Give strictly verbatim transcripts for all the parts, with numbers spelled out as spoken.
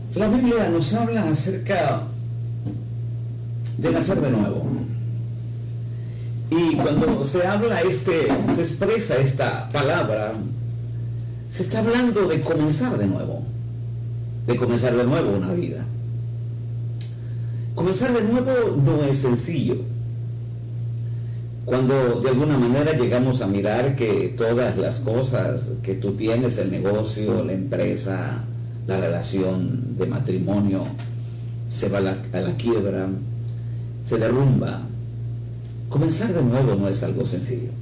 La Biblia nos habla acerca de nacer de nuevo. Y cuando se habla, este, se expresa esta palabra, se está hablando de comenzar de nuevo, de comenzar de nuevo una vida. Comenzar de nuevo no es sencillo. Cuando de alguna manera llegamos a mirar que todas las cosas que tú tienes, el negocio, la empresa, la relación de matrimonio, se va a la, a la quiebra, se derrumba. Comenzar de nuevo no es algo sencillo.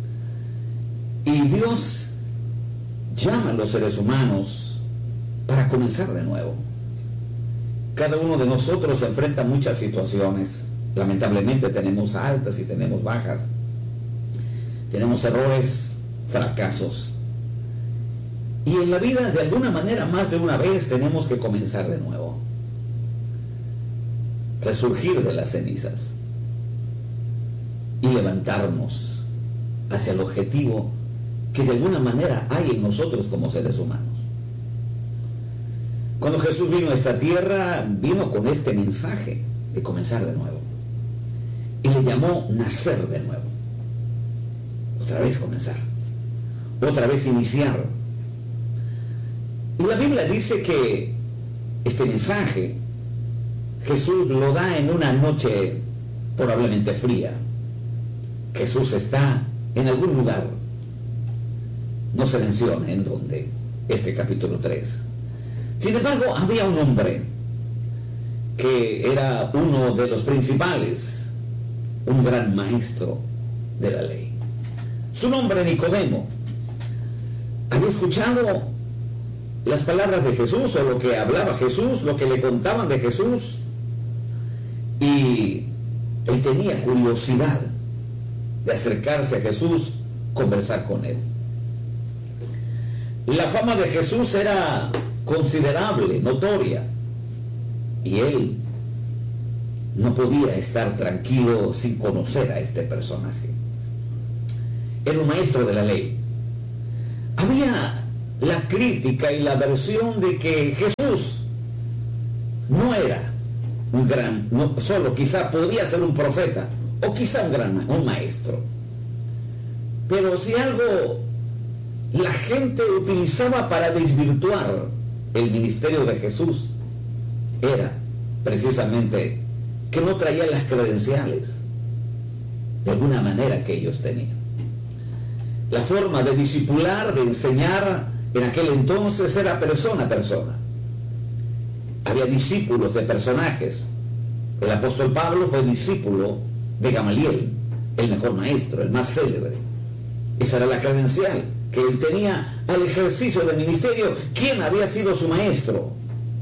Y Dios llama a los seres humanos para comenzar de nuevo. Cada uno de nosotros se enfrenta a muchas situaciones. Lamentablemente tenemos altas y tenemos bajas. Tenemos errores, fracasos. Y en la vida, de alguna manera, más de una vez tenemos que comenzar de nuevo. Resurgir de las cenizas y levantarnos hacia el objetivo que de alguna manera hay en nosotros como seres humanos. Cuando Jesús vino a esta tierra, vino con este mensaje de comenzar de nuevo. Y le llamó nacer de nuevo. Otra vez comenzar. Otra vez iniciar. Y la Biblia dice que este mensaje Jesús lo da en una noche probablemente fría. Jesús está en algún lugar. No se menciona en dónde, este capítulo tres. Sin embargo, había un hombre que era uno de los principales, un gran maestro de la ley. Su nombre Nicodemo. Había escuchado las palabras de Jesús, o lo que hablaba Jesús, lo que le contaban de Jesús, y él tenía curiosidad de acercarse a Jesús, conversar con él. La fama de Jesús era considerable, notoria, y él no podía estar tranquilo sin conocer a este personaje. Era un maestro de la ley. Había la crítica y la versión de que Jesús no era un gran, no, solo quizá podría ser un profeta, o quizá un gran un maestro. Pero si algo la gente utilizaba para desvirtuar el ministerio de Jesús, era precisamente que no traía las credenciales de alguna manera que ellos tenían. La forma de discipular, de enseñar en aquel entonces era persona a persona. Había discípulos de personajes. El apóstol Pablo fue discípulo de Gamaliel, el mejor maestro, el más célebre. Esa era la credencial que él tenía al ejercicio del ministerio. ¿Quién había sido su maestro?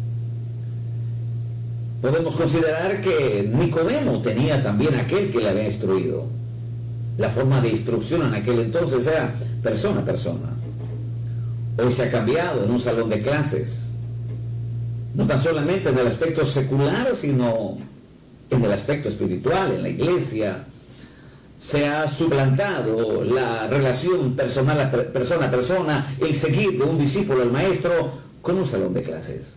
Podemos considerar que Nicodemo tenía también aquel que le había instruido. La forma de instrucción en aquel entonces era persona a persona. Hoy se ha cambiado en un salón de clases. No tan solamente en el aspecto secular, sino en el aspecto espiritual, en la iglesia. Se ha suplantado la relación personal a persona a persona, el seguir de un discípulo al maestro, con un salón de clases.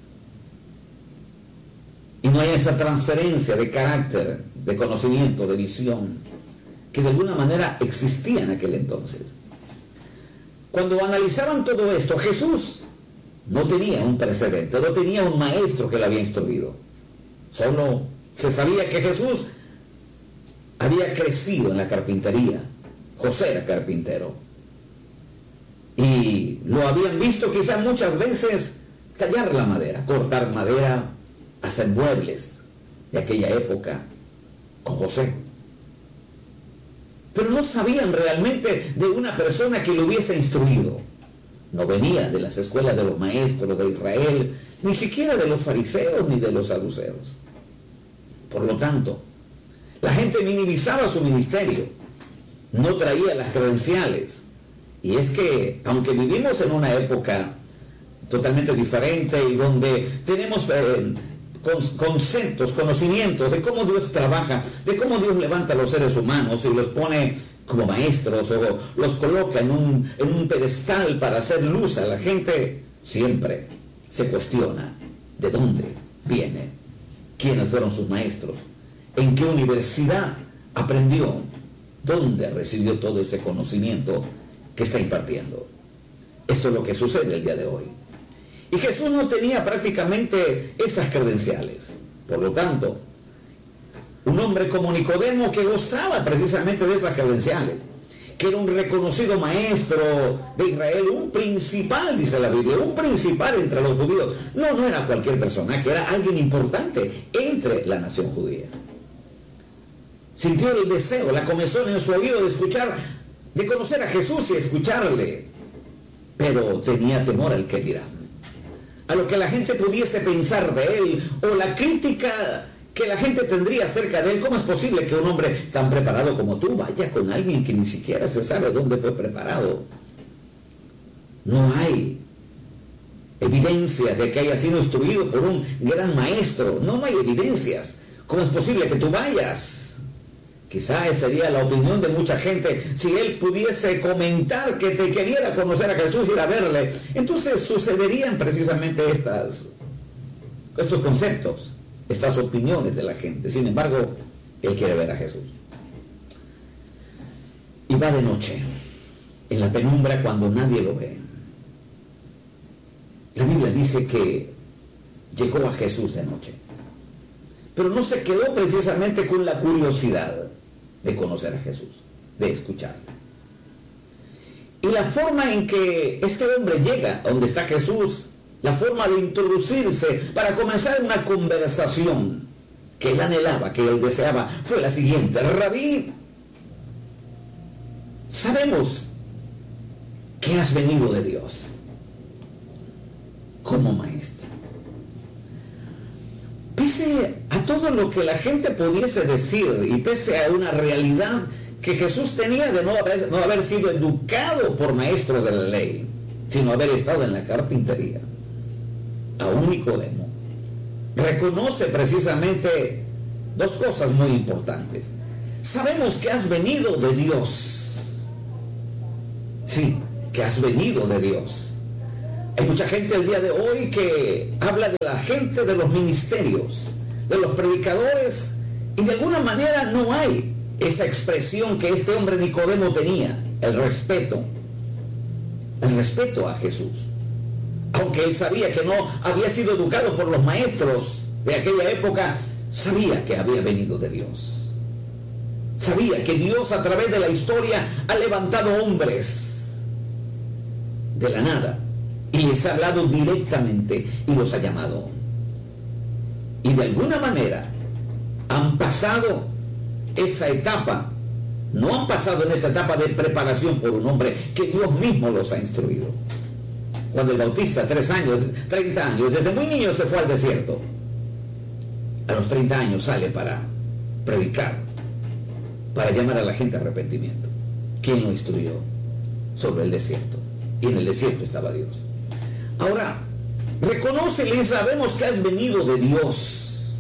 Y no hay esa transferencia de carácter, de conocimiento, de visión, que de alguna manera existía en aquel entonces. Cuando analizaban todo esto, Jesús no tenía un precedente, no tenía un maestro que le había instruido. Solo se sabía que Jesús había crecido en la carpintería. José era carpintero. Y lo habían visto quizás muchas veces tallar la madera, cortar madera, hacer muebles de aquella época con José. Pero no sabían realmente de una persona que lo hubiese instruido. No venía de las escuelas de los maestros de Israel, ni siquiera de los fariseos ni de los saduceos. Por lo tanto, la gente minimizaba su ministerio, no traía las credenciales. Y es que, aunque vivimos en una época totalmente diferente y donde tenemos eh, conceptos, conocimientos de cómo Dios trabaja, de cómo Dios levanta a los seres humanos y los pone como maestros o los coloca en un, en un pedestal para hacer luz a la gente, siempre se cuestiona ¿De dónde viene? ¿Quiénes fueron sus maestros? ¿En qué universidad aprendió? ¿Dónde recibió todo ese conocimiento que está impartiendo? Eso es lo que sucede el día de hoy. Y Jesús no tenía prácticamente esas credenciales. Por lo tanto, un hombre como Nicodemo, que gozaba precisamente de esas credenciales, que era un reconocido maestro de Israel, un principal, dice la Biblia, un principal entre los judíos. No, no era cualquier persona, que era alguien importante entre la nación judía. Sintió el deseo, la comezón en su oído de escuchar, de conocer a Jesús y escucharle, pero tenía temor al que dirán, a lo que la gente pudiese pensar de él, o la crítica que la gente tendría acerca de él. ¿Cómo es posible que un hombre tan preparado como tú vaya con alguien que ni siquiera se sabe dónde fue preparado? No hay evidencia de que haya sido instruido por un gran maestro. No, no hay evidencias. ¿Cómo es posible que tú vayas? Quizá esa sería la opinión de mucha gente. Si él pudiese comentar que te quería conocer a Jesús, ir a verle, entonces sucederían precisamente estas, estos conceptos, estas opiniones de la gente. Sin embargo, él quiere ver a Jesús. Y va de noche, en la penumbra, cuando nadie lo ve. La Biblia dice que llegó a Jesús de noche, pero no se quedó precisamente con la curiosidad de conocer a Jesús, de escucharlo. Y la forma en que este hombre llega a donde está Jesús, la forma de introducirse para comenzar una conversación que él anhelaba, que él deseaba, fue la siguiente: Rabí, sabemos que has venido de Dios como maestro. Pese a todo lo que la gente pudiese decir y pese a una realidad que Jesús tenía de no haber, no haber sido educado por maestro de la ley, sino haber estado en la carpintería, aún Nicodemo reconoce precisamente dos cosas muy importantes. Sabemos que has venido de Dios. Sí, que has venido de Dios. Hay mucha gente el día de hoy que habla de la gente de los ministerios, de los predicadores, y de alguna manera no hay esa expresión que este hombre Nicodemo tenía, el respeto, el respeto a Jesús. Aunque él sabía que no había sido educado por los maestros de aquella época, sabía que había venido de Dios. Sabía que Dios a través de la historia ha levantado hombres de la nada y les ha hablado directamente y los ha llamado. Y de alguna manera han pasado esa etapa, no han pasado en esa etapa de preparación por un hombre que Dios mismo los ha instruido. Cuando el Bautista, tres años, treinta años, desde muy niño se fue al desierto, a los treinta años sale para predicar, para llamar a la gente a arrepentimiento. ¿Quién lo instruyó? Sobre el desierto. Y en el desierto estaba Dios. Ahora, reconócele y sabemos que has venido de Dios.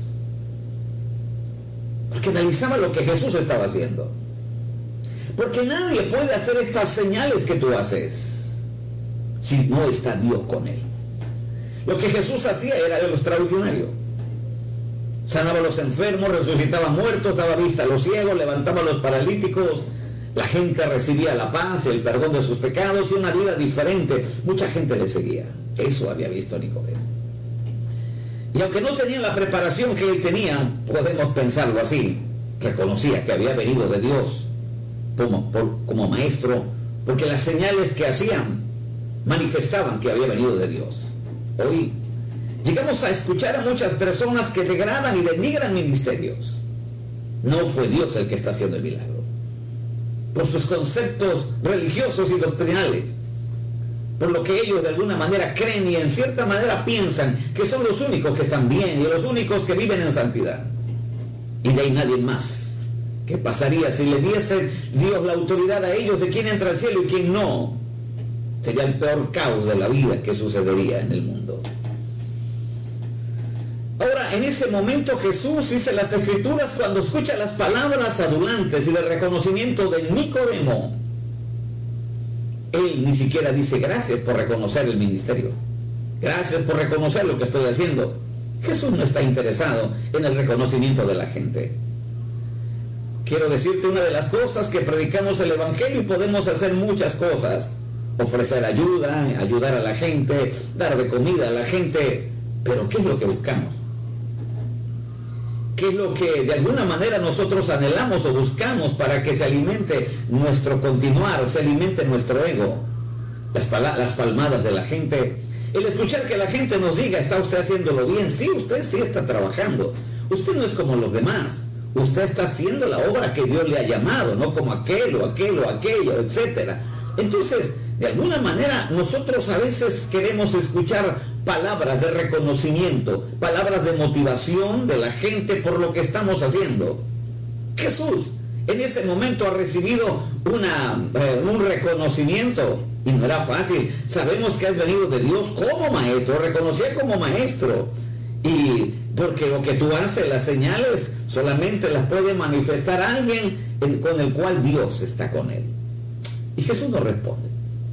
Porque analizaba lo que Jesús estaba haciendo. Porque nadie puede hacer estas señales que tú haces si no está Dios con él. Lo que Jesús hacía era algo extraordinario. Sanaba a los enfermos, resucitaba muertos, daba vista a los ciegos, levantaba a los paralíticos. La gente recibía la paz, el perdón de sus pecados y una vida diferente. Mucha gente le seguía. Eso había visto Nicodemo. Y aunque no tenía la preparación que él tenía, podemos pensarlo así, reconocía que había venido de Dios como, por, como maestro, porque las señales que hacían manifestaban que había venido de Dios. Hoy llegamos a escuchar a muchas personas que degradan y denigran ministerios. No fue Dios el que está haciendo el milagro. Por sus conceptos religiosos y doctrinales, por lo que ellos de alguna manera creen y en cierta manera piensan que son los únicos que están bien y los únicos que viven en santidad. Y de ahí nadie más. ¿Qué pasaría si le diese Dios la autoridad a ellos de quién entra al cielo y quién no? Sería el peor caos de la vida que sucedería en el mundo. Ahora, en ese momento Jesús, dice las Escrituras, cuando escucha las palabras adulantes y de reconocimiento de Nicodemo, él ni siquiera dice gracias por reconocer el ministerio, gracias por reconocer lo que estoy haciendo. Jesús no está interesado en el reconocimiento de la gente. Quiero decirte una de las cosas que predicamos el Evangelio, y podemos hacer muchas cosas. Ofrecer ayuda, ayudar a la gente, dar de comida a la gente. Pero ¿qué es lo que buscamos? ¿Qué es lo que de alguna manera nosotros anhelamos o buscamos para que se alimente nuestro continuar, se alimente nuestro ego? Las, pal- las palmadas de la gente, el escuchar que la gente nos diga, ¿está usted haciéndolo bien? Sí, usted sí está trabajando. Usted no es como los demás. Usted está haciendo la obra que Dios le ha llamado, no como aquel o aquel o aquello, etcétera. Entonces, de alguna manera, nosotros a veces queremos escuchar palabras de reconocimiento, palabras de motivación de la gente por lo que estamos haciendo. Jesús en ese momento ha recibido una, eh, un reconocimiento, y no era fácil. Sabemos que has venido de Dios como maestro, reconocía como maestro, y porque lo que tú haces, las señales, solamente las puede manifestar alguien en, con el cual Dios está con él. Y Jesús no responde.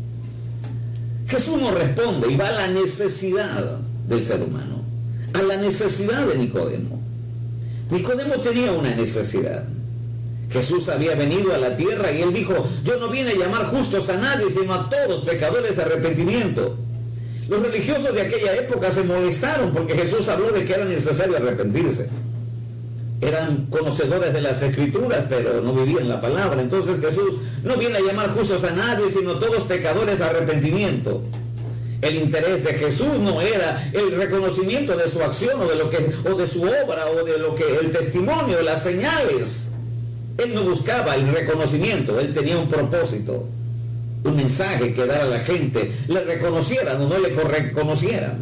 Jesús no responde y va a la necesidad del ser humano, a la necesidad de Nicodemo. Nicodemo tenía una necesidad. Jesús había venido a la tierra y él dijo, yo no vine a llamar justos a nadie, sino a todos pecadores a arrepentimiento. Los religiosos de aquella época se molestaron porque Jesús habló de que era necesario arrepentirse. Eran conocedores de las Escrituras, pero no vivían la palabra. Entonces Jesús no viene a llamar justos a nadie, sino todos pecadores a arrepentimiento. El interés de Jesús no era el reconocimiento de su acción o de lo que, o de su obra, o de lo que el testimonio, las señales. Él no buscaba el reconocimiento, él tenía un propósito, un mensaje que dar a la gente, le reconocieran o no le reconocieran.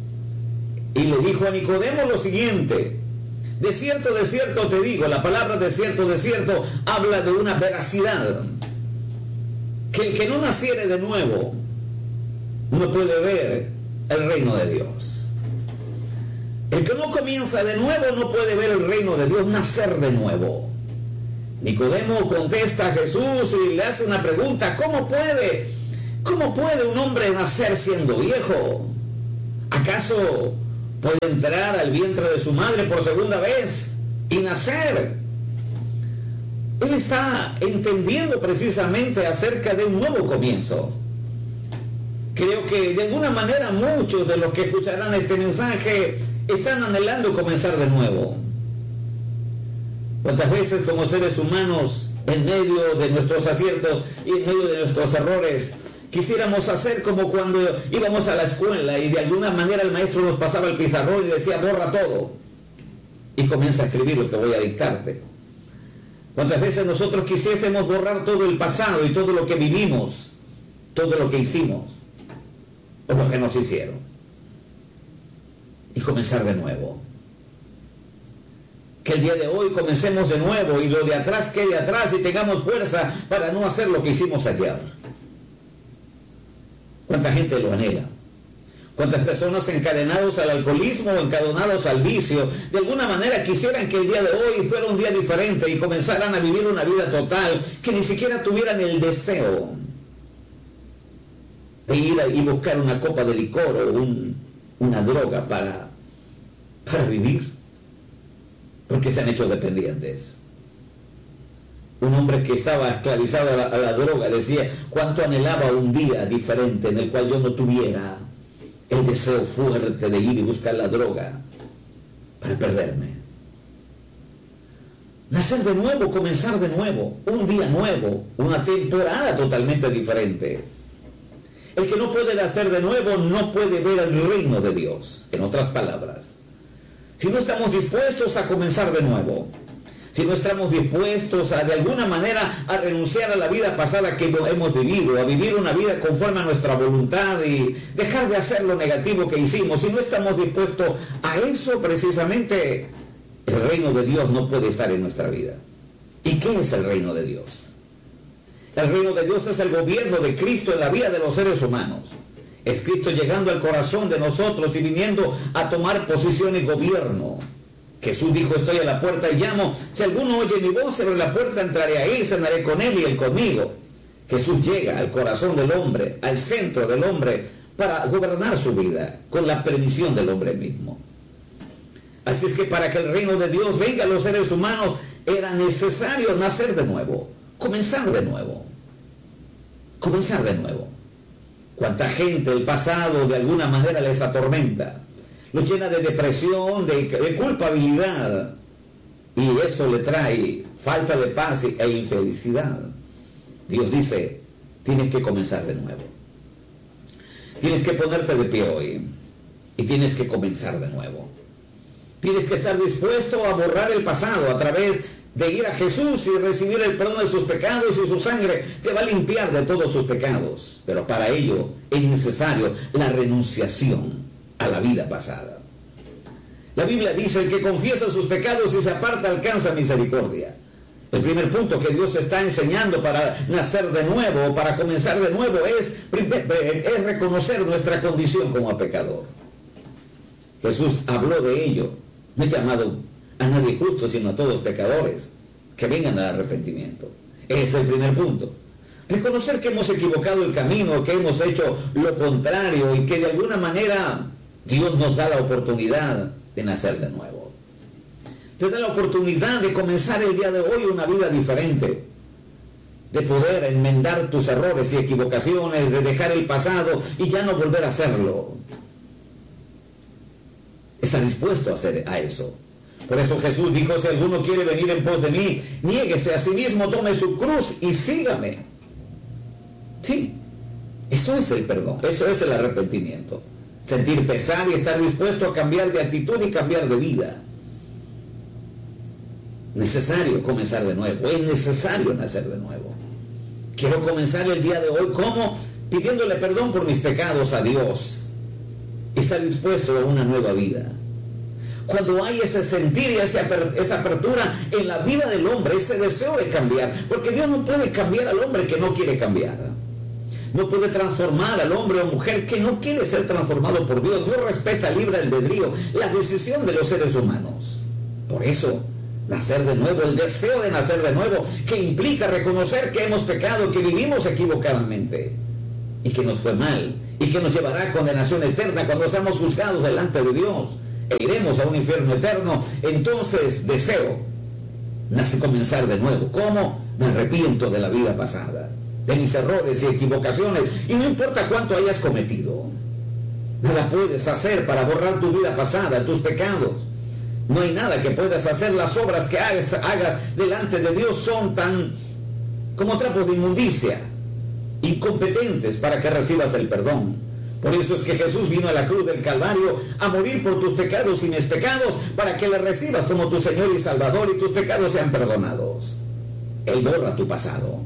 Y le dijo a Nicodemo lo siguiente: de cierto, de cierto te digo, la palabra de cierto, de cierto habla de una veracidad, que el que no naciere de nuevo no puede ver el reino de Dios. El que no comienza de nuevo no puede ver el reino de Dios, nacer de nuevo. Nicodemo contesta a Jesús y le hace una pregunta: ¿Cómo puede, cómo puede un hombre nacer siendo viejo? ¿Acaso puede entrar al vientre de su madre por segunda vez y nacer? Él está entendiendo precisamente acerca de un nuevo comienzo. Creo que de alguna manera muchos de los que escucharán este mensaje están anhelando comenzar de nuevo. ¿Cuántas veces como seres humanos, en medio de nuestros aciertos y en medio de nuestros errores, quisiéramos hacer como cuando íbamos a la escuela y de alguna manera el maestro nos pasaba el pizarrón y decía borra todo y comienza a escribir lo que voy a dictarte? ¿Cuántas veces nosotros quisiésemos borrar todo el pasado y todo lo que vivimos, todo lo que hicimos o lo que nos hicieron y comenzar de nuevo? Que el día de hoy comencemos de nuevo y lo de atrás quede atrás y tengamos fuerza para no hacer lo que hicimos ayer. ¿Cuánta gente lo anhela? ¿Cuántas personas encadenados al alcoholismo o encadenados al vicio de alguna manera quisieran que el día de hoy fuera un día diferente y comenzaran a vivir una vida total, que ni siquiera tuvieran el deseo de ir y buscar una copa de licor o un, una droga para, para vivir? Porque se han hecho dependientes. Un hombre que estaba esclavizado a la, a la droga decía cuánto anhelaba un día diferente en el cual yo no tuviera el deseo fuerte de ir y buscar la droga para perderme. Nacer de nuevo, comenzar de nuevo, un día nuevo, una temporada totalmente diferente. El que no puede nacer de nuevo no puede ver el reino de Dios. En otras palabras, si no estamos dispuestos a comenzar de nuevo, si no estamos dispuestos a de alguna manera a renunciar a la vida pasada que hemos vivido, a vivir una vida conforme a nuestra voluntad y dejar de hacer lo negativo que hicimos, si no estamos dispuestos a eso, precisamente el reino de Dios no puede estar en nuestra vida. ¿Y qué es el reino de Dios? El reino de Dios es el gobierno de Cristo en la vida de los seres humanos. Es Cristo llegando al corazón de nosotros y viniendo a tomar posición y gobierno. Jesús dijo: estoy a la puerta y llamo. Si alguno oye mi voz, abre la puerta, entraré a él, cenaré con él y él conmigo. Jesús llega al corazón del hombre, al centro del hombre, para gobernar su vida, con la permisión del hombre mismo. Así es que para que el reino de Dios venga a los seres humanos, era necesario nacer de nuevo, comenzar de nuevo, comenzar de nuevo. Cuánta gente el pasado de alguna manera les atormenta, los llena de depresión, de, de culpabilidad, y eso le trae falta de paz e infelicidad. Dios dice, tienes que comenzar de nuevo. Tienes que ponerte de pie hoy y tienes que comenzar de nuevo. Tienes que estar dispuesto a borrar el pasado a través de ir a Jesús y recibir el perdón de sus pecados, y su sangre te va a limpiar de todos tus pecados. Pero para ello es necesario la renunciación a la vida pasada. La Biblia dice, el que confiesa sus pecados y se aparta alcanza misericordia. El primer punto que Dios está enseñando para nacer de nuevo, para comenzar de nuevo, es, es reconocer nuestra condición como pecador. Jesús habló de ello. No he llamado a nadie justo, sino a todos pecadores, que vengan al arrepentimiento. Ese es el primer punto. Reconocer que hemos equivocado el camino, que hemos hecho lo contrario y que de alguna manera Dios nos da la oportunidad de nacer de nuevo. Te da la oportunidad de comenzar el día de hoy una vida diferente, de poder enmendar tus errores y equivocaciones, de dejar el pasado y ya no volver a hacerlo. Está dispuesto a hacer a eso. Por eso Jesús dijo, si alguno quiere venir en pos de mí, niéguese a sí mismo, tome su cruz y sígame. Sí, eso es el perdón, eso es el arrepentimiento. Sentir pesar y estar dispuesto a cambiar de actitud y cambiar de vida. Necesario comenzar de nuevo, es necesario nacer de nuevo. Quiero comenzar el día de hoy, ¿cómo? Pidiéndole perdón por mis pecados a Dios. Estar dispuesto a una nueva vida. Cuando hay ese sentir y esa apertura en la vida del hombre, ese deseo de cambiar, porque Dios no puede cambiar al hombre que no quiere cambiar. No puede transformar al hombre o mujer que no quiere ser transformado por Dios. Dios respeta libre albedrío, la decisión de los seres humanos. Por eso, nacer de nuevo, el deseo de nacer de nuevo, que implica reconocer que hemos pecado, que vivimos equivocadamente y que nos fue mal y que nos llevará a condenación eterna cuando seamos juzgados delante de Dios e iremos a un infierno eterno. Entonces deseo nace comenzar de nuevo. ¿Cómo? Me arrepiento de la vida pasada, de mis errores y equivocaciones, y no importa cuánto hayas cometido, nada puedes hacer para borrar tu vida pasada, tus pecados. No hay nada que puedas hacer. Las obras que hagas, hagas delante de Dios son tan como trapos de inmundicia, incompetentes para que recibas el perdón. Por eso es que Jesús vino a la cruz del Calvario a morir por tus pecados y mis pecados, para que le recibas como tu Señor y Salvador y tus pecados sean perdonados. Él borra tu pasado.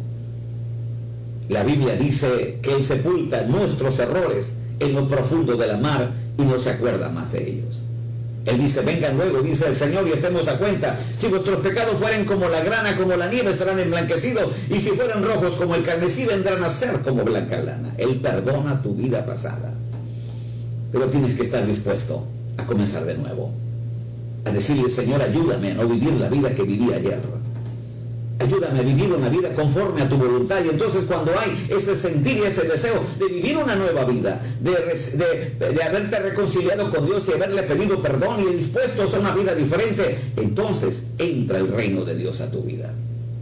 La Biblia dice que Él sepulta nuestros errores en lo profundo de la mar y no se acuerda más de ellos. Él dice, vengan luego, dice el Señor, y estemos a cuenta. Si vuestros pecados fueren como la grana, como la nieve, serán emblanquecidos, y si fueran rojos como el carmesí, vendrán a ser como blanca lana. Él perdona tu vida pasada, pero tienes que estar dispuesto a comenzar de nuevo, a decirle, Señor, ayúdame a no vivir la vida que viví ayer. Ayúdame a vivir una vida conforme a tu voluntad. Y entonces cuando hay ese sentir y ese deseo de vivir una nueva vida, de, de, de haberte reconciliado con Dios y haberle pedido perdón y dispuestos a una vida diferente, entonces entra el reino de Dios a tu vida.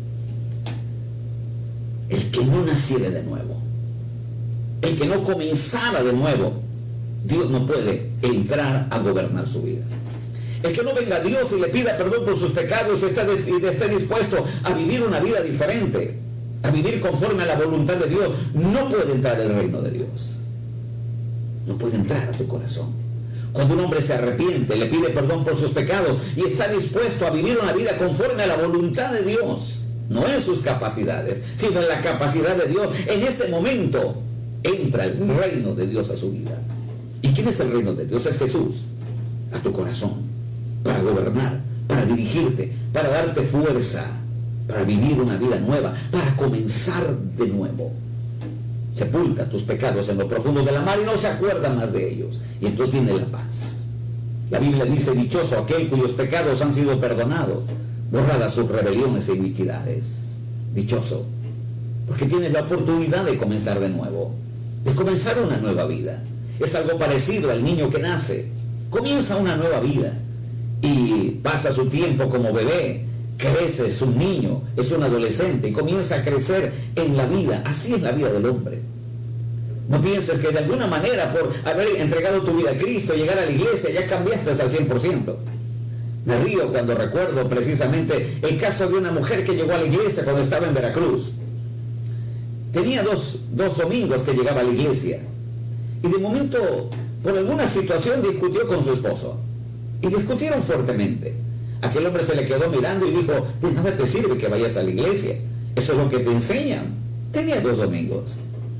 El que no naciera de nuevo, el que no comenzara de nuevo, Dios no puede entrar a gobernar su vida. El que no venga a Dios y le pida perdón por sus pecados y esté, esté dispuesto a vivir una vida diferente, a vivir conforme a la voluntad de Dios, no puede entrar al reino de Dios. No puede entrar a tu corazón. Cuando un hombre se arrepiente, le pide perdón por sus pecados y está dispuesto a vivir una vida conforme a la voluntad de Dios, no en sus capacidades, sino en la capacidad de Dios, en ese momento entra el reino de Dios a su vida. ¿Y quién es el reino de Dios? Es Jesús, a tu corazón, para gobernar, para dirigirte, para darte fuerza, para vivir una vida nueva, para comenzar de nuevo. Sepulta tus pecados en lo profundo de la mar y no se acuerda más de ellos. Y entonces viene la paz. La Biblia dice, dichoso aquel cuyos pecados han sido perdonados, borradas sus rebeliones e iniquidades. Dichoso, porque tienes la oportunidad de comenzar de nuevo, de comenzar una nueva vida. Es algo parecido al niño que nace. Comienza una nueva vida. y pasa su tiempo como bebé, crece, es un niño, es un adolescente y comienza a crecer en la vida. Así es la vida del hombre. No pienses que de alguna manera por haber entregado tu vida a Cristo, llegar a la iglesia, ya cambiaste al cien por ciento. Me río cuando recuerdo precisamente el caso de una mujer que llegó a la iglesia cuando estaba en Veracruz. Tenía dos, dos domingos que llegaba a la iglesia y de momento por alguna situación discutió con su esposo y discutieron fuertemente. Aquel hombre se le quedó mirando y dijo: de nada te sirve que vayas a la iglesia, eso es lo que te enseñan. Tenía dos domingos.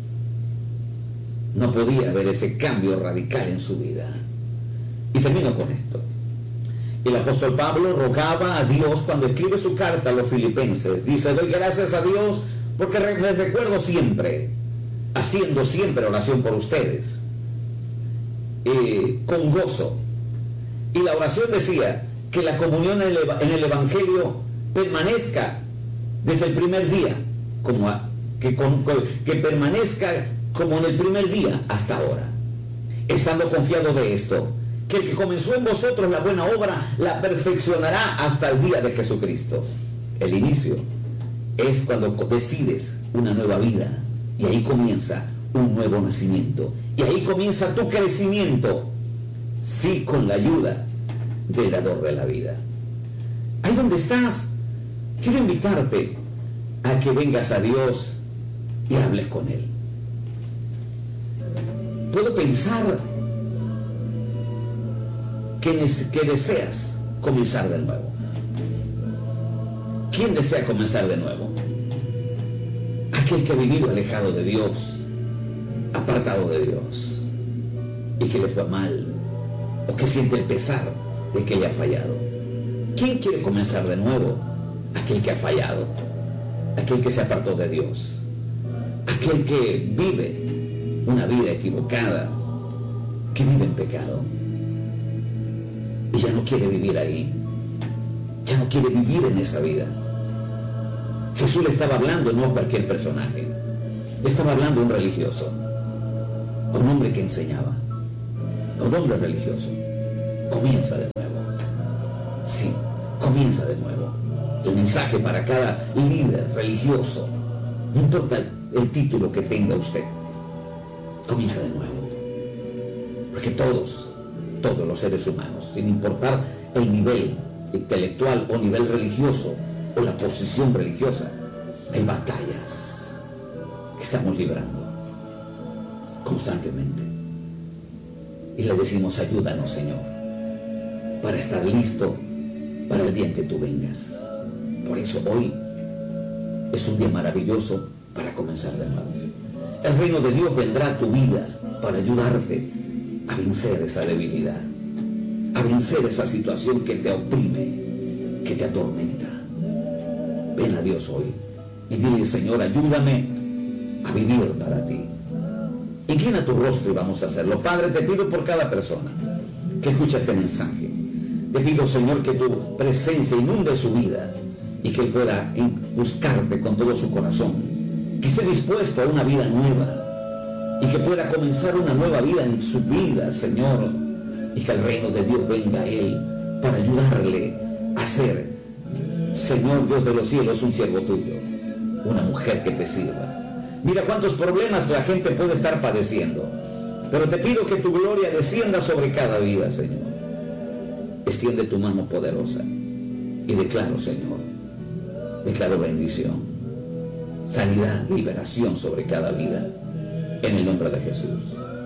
No podía ver ese cambio radical en su vida. Y termino con esto. El apóstol Pablo rogaba a Dios cuando escribe su carta a los filipenses. Dice: doy gracias a Dios porque les recuerdo siempre, haciendo siempre oración por ustedes, eh, con gozo. Y la oración decía que la comunión en el, en el Evangelio permanezca desde el primer día, como a, que, con, que permanezca como en el primer día hasta ahora, estando confiado de esto, que el que comenzó en vosotros la buena obra la perfeccionará hasta el día de Jesucristo. El inicio es cuando decides una nueva vida y ahí comienza un nuevo nacimiento y ahí comienza tu crecimiento, sí, con la ayuda del dador de la vida. Ahí donde estás, quiero invitarte a que vengas a Dios y hables con Él. Puedo pensar que, que deseas comenzar de nuevo. ¿Quién desea comenzar de nuevo? Aquel que ha vivido alejado de Dios, apartado de Dios, y que le fue mal, o que siente el pesar de que le ha fallado. ¿Quién quiere comenzar de nuevo? Aquel que ha fallado, aquel que se apartó de Dios, aquel que vive una vida equivocada, que vive en pecado y ya no quiere vivir ahí, ya no quiere vivir en esa vida. Jesús le estaba hablando no a cualquier personaje, le estaba hablando a un religioso, a un hombre que enseñaba, a un hombre religioso. Comienza de nuevo, sí, comienza de nuevo. El mensaje para cada líder religioso, no importa el título que tenga usted, comienza de nuevo, porque todos, todos los seres humanos, sin importar el nivel intelectual o nivel religioso o la posición religiosa, hay batallas que estamos librando constantemente y le decimos: ayúdanos, Señor, para estar listo para el día en que tú vengas. Por eso hoy es un día maravilloso para comenzar de nuevo. El reino de Dios vendrá a tu vida para ayudarte a vencer esa debilidad, a vencer esa situación que te oprime, que te atormenta. Ven a Dios hoy y dile: Señor, ayúdame a vivir para ti. Inclina tu rostro y vamos a hacerlo. Padre, te pido por cada persona que escucha este mensaje. Te pido, Señor, que tu presencia inunde su vida y que él pueda buscarte con todo su corazón, que esté dispuesto a una vida nueva y que pueda comenzar una nueva vida en su vida, Señor, y que el reino de Dios venga a él para ayudarle a ser, Señor Dios de los cielos, un siervo tuyo, una mujer que te sirva. Mira cuántos problemas la gente puede estar padeciendo, pero te pido que tu gloria descienda sobre cada vida, Señor. Extiende tu mano poderosa y declaro, Señor, declaro bendición, sanidad, liberación sobre cada vida, en el nombre de Jesús.